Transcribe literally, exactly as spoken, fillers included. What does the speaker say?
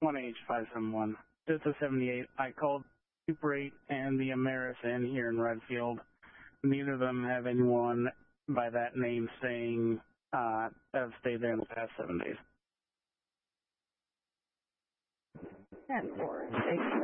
one H five seven one. Delta seventy-eight. I called Super eight and the Ameris Inn here in Redfield. Neither of them have anyone by that name saying uh, that have stayed there in the past seven days. ten four.